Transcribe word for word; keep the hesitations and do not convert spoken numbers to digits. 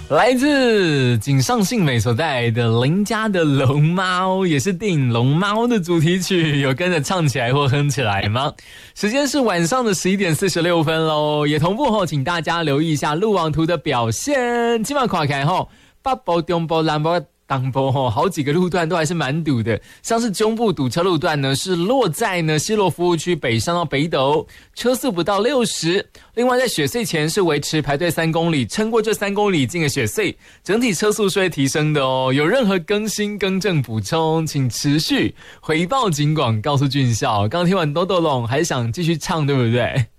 来自井上幸美所带来的邻家的龙猫，也是电影龙猫的主题曲，有跟着唱起来或哼起来吗？时间是晚上的十一点四十六分咯，也同步后请大家留意一下路网图的表现。今晚看起来后北部中部南部东部吼，好几个路段都还是蛮堵的，像是中部堵车路段呢，是落在呢西螺服务区北上到北斗，车速不到六十。另外在雪隧前是维持排队三公里，撑过这三公里进了雪隧，整体车速是会提升的哦。有任何更新、更正、补充，请持续回报警广告诉俊孝。刚刚听完豆豆龙，还想继续唱，对不对？